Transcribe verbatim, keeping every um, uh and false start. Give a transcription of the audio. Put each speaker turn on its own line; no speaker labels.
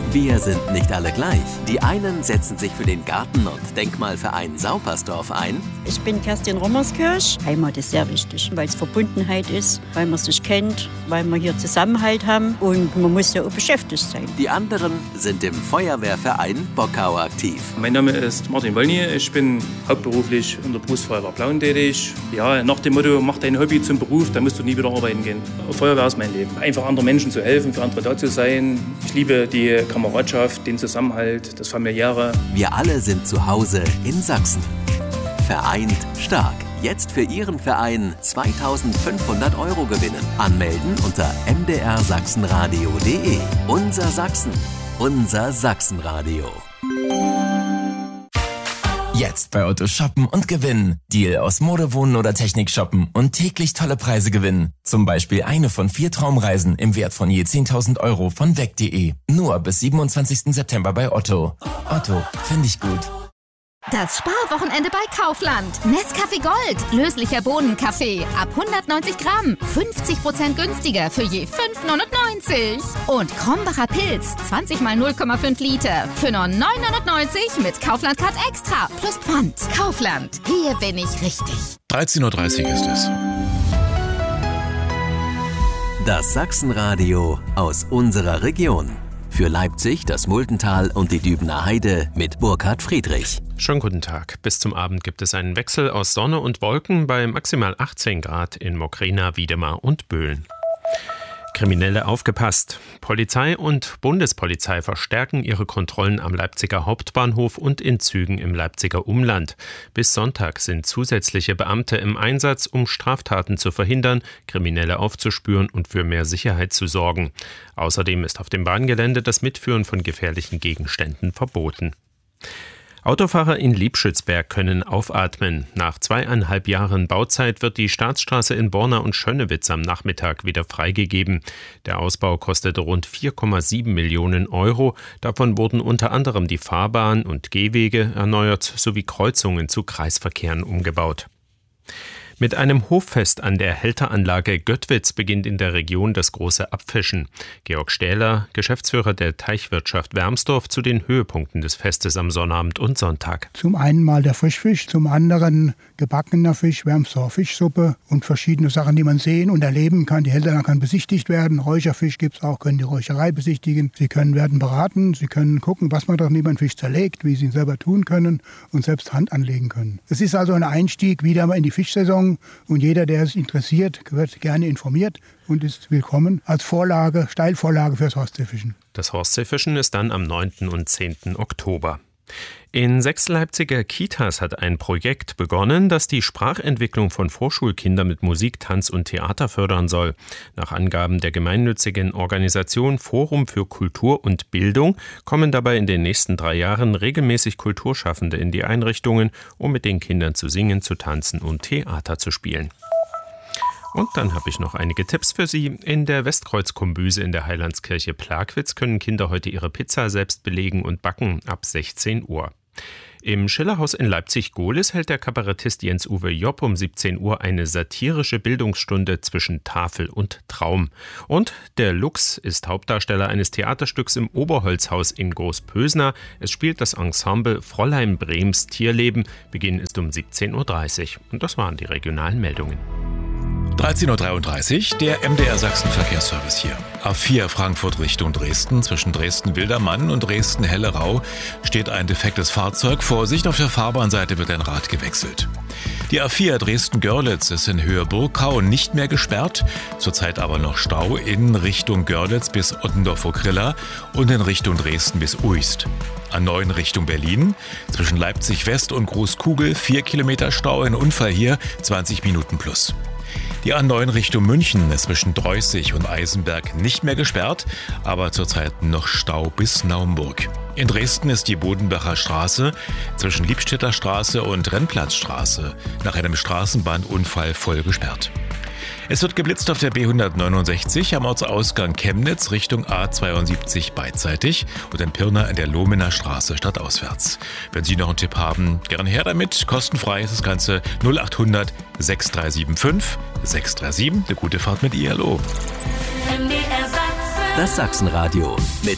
Wir sind nicht alle gleich. Die einen setzen sich für den Garten- und Denkmalverein Saupersdorf ein.
Ich bin Kerstin Rommerskirch. Heimat ist sehr wichtig, weil es Verbundenheit ist, weil man sich kennt, weil wir hier Zusammenhalt haben und man muss ja auch beschäftigt sein.
Die anderen sind im Feuerwehrverein Bockau aktiv.
Mein Name ist Martin Wollny. Ich bin hauptberuflich in der Berufsfeuerwehr Plauen tätig. Ja, nach dem Motto, mach dein Hobby zum Beruf, dann musst du nie wieder arbeiten gehen. Feuerwehr ist mein Leben. Einfach anderen Menschen zu helfen, für andere da zu sein. Ich liebe die Kameradschaft, den Zusammenhalt, das Familiäre.
Wir alle sind zu Hause in Sachsen. Vereint stark. Jetzt für Ihren Verein zweitausendfünfhundert Euro gewinnen. Anmelden unter m d r sachsenradio punkt d e. Unser Sachsen. Unser Sachsenradio.
Jetzt bei Otto shoppen und gewinnen. Deal aus Mode, Wohnen oder Technik shoppen und täglich tolle Preise gewinnen. Zum Beispiel eine von vier Traumreisen im Wert von je zehntausend Euro von weg punkt de. Nur bis siebenundzwanzigsten September bei Otto. Otto, finde ich gut.
Das Sparwochenende bei Kaufland. Nescafé Gold. Löslicher Bohnenkaffee. Ab hundertneunzig Gramm. fünfzig Prozent günstiger für je fünf neunundneunzig. Und Krombacher Pilz. zwanzig mal null Komma fünf Liter. Für nur neun neunundneunzig mit Kaufland Card Extra. Plus Pfand. Kaufland. Hier bin ich richtig.
dreizehn Uhr dreißig ist es.
Das Sachsenradio aus unserer Region. Für Leipzig, das Muldental und die Dübener Heide mit Burkhard Friedrich.
Schönen guten Tag. Bis zum Abend gibt es einen Wechsel aus Sonne und Wolken bei maximal achtzehn Grad in Mokrana, Wiedemar und Böhlen. Kriminelle aufgepasst. Polizei und Bundespolizei verstärken ihre Kontrollen am Leipziger Hauptbahnhof und in Zügen im Leipziger Umland. Bis Sonntag sind zusätzliche Beamte im Einsatz, um Straftaten zu verhindern, Kriminelle aufzuspüren und für mehr Sicherheit zu sorgen. Außerdem ist auf dem Bahngelände das Mitführen von gefährlichen Gegenständen verboten. Autofahrer in Liebschützberg können aufatmen. Nach zweieinhalb Jahren Bauzeit wird die Staatsstraße in Borna und Schönnewitz am Nachmittag wieder freigegeben. Der Ausbau kostete rund vier Komma sieben Millionen Euro. Davon wurden unter anderem die Fahrbahn und Gehwege erneuert sowie Kreuzungen zu Kreisverkehren umgebaut. Mit einem Hoffest an der Hälteranlage Göttwitz beginnt in der Region das große Abfischen. Georg Stähler, Geschäftsführer der Teichwirtschaft Wermsdorf, zu den Höhepunkten des Festes am Sonnabend und Sonntag.
Zum einen mal der Frischfisch, zum anderen gebackener Fisch, Wermsdorfer Fischsuppe und verschiedene Sachen, die man sehen und erleben kann. Die Hälteranlage kann besichtigt werden. Räucherfisch gibt es auch, können die Räucherei besichtigen. Sie können werden beraten, Sie können gucken, was man doch wie man Fisch zerlegt, wie Sie ihn selber tun können und selbst Hand anlegen können. Es ist also ein Einstieg wieder mal in die Fischsaison. Und jeder, der es interessiert, wird gerne informiert und ist willkommen als Vorlage, Steilvorlage fürs Horstseefischen.
Das Horstseefischen ist dann am neunten und zehnten Oktober. In sechs Leipziger Kitas hat ein Projekt begonnen, das die Sprachentwicklung von Vorschulkindern mit Musik, Tanz und Theater fördern soll. Nach Angaben der gemeinnützigen Organisation Forum für Kultur und Bildung kommen dabei in den nächsten drei Jahren regelmäßig Kulturschaffende in die Einrichtungen, um mit den Kindern zu singen, zu tanzen und Theater zu spielen. Und dann habe ich noch einige Tipps für Sie. In der Westkreuz-Kombüse in der Heilandskirche Plagwitz können Kinder heute ihre Pizza selbst belegen und backen ab sechzehn Uhr. Im Schillerhaus in Leipzig-Gohlis hält der Kabarettist Jens-Uwe Jopp um siebzehn Uhr eine satirische Bildungsstunde zwischen Tafel und Traum. Und der Lux ist Hauptdarsteller eines Theaterstücks im Oberholzhaus in Großpösna. Es spielt das Ensemble Fräulein Brems Tierleben. Beginn ist um siebzehn Uhr dreißig. Und das waren die regionalen Meldungen.
dreizehn Uhr dreiunddreißig, der M D R Sachsen Verkehrsservice hier. A vier Frankfurt Richtung Dresden. Zwischen Dresden-Wildermann und Dresden-Hellerau steht ein defektes Fahrzeug. Vorsicht, auf der Fahrbahnseite wird ein Rad gewechselt. Die A vier Dresden-Görlitz ist in Höhe Burgkau nicht mehr gesperrt. Zurzeit aber noch Stau in Richtung Görlitz bis Ottendorf-Okrilla und in Richtung Dresden bis Uist. A neun Richtung Berlin. Zwischen Leipzig West und Großkugel vier Kilometer Stau. Ein Unfall hier, zwanzig Minuten plus. Die A neun Richtung München ist zwischen Dreußig und Eisenberg nicht mehr gesperrt, aber zurzeit noch Stau bis Naumburg. In Dresden ist die Bodenbacher Straße zwischen Liebstädter Straße und Rennplatzstraße nach einem Straßenbahnunfall voll gesperrt. Es wird geblitzt auf der B hundertneunundsechzig am Ortsausgang Chemnitz Richtung A zweiundsiebzig beidseitig und in Pirna in der Lohmener Straße stadtauswärts. Wenn Sie noch einen Tipp haben, gern her damit. Kostenfrei ist das Ganze null acht hundert sechs drei sieben fünf sechs drei sieben. Eine gute Fahrt mit I L O.
Das Sachsenradio mit